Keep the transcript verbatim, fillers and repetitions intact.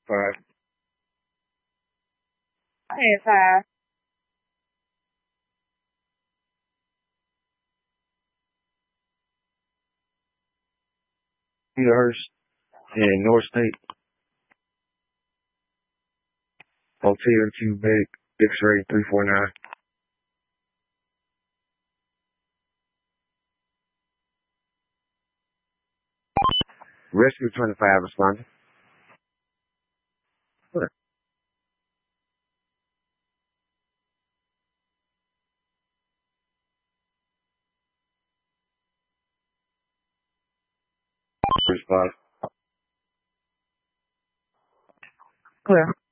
Five. Hey, five. Hurst in North State. Hotel Quebec, X-ray three four nine. Rescue twenty-five responding. What? Respond. Clear.